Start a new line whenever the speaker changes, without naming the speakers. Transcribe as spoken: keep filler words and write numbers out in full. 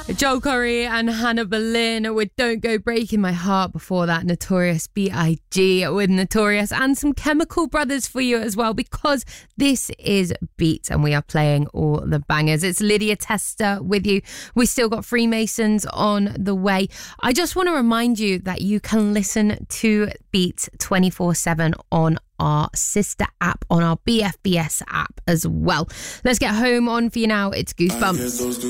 Joel Corey and Hannah Boleyn with Don't Go Breaking My Heart. Before that, Notorious B I G with Notorious, and some Chemical Brothers for you as well, because this is Beat and we are playing all the bangers. It's Lydia Tester with you. We still got Freemasons on the way. I just want to remind you that you can listen to Beat twenty-four seven on our sister app, on our B F B S app as well. Let's get home on for you now. It's Goosebumps.